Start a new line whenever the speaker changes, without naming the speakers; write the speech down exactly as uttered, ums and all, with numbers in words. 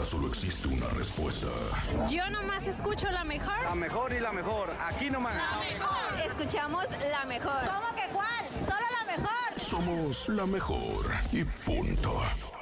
pregunta solo existe una respuesta.
Yo nomás escucho la mejor.
La mejor y la mejor. Aquí nomás.
La mejor.
Escuchamos la mejor.
¿Cómo que cuál? Solo la mejor.
Somos la mejor y punto.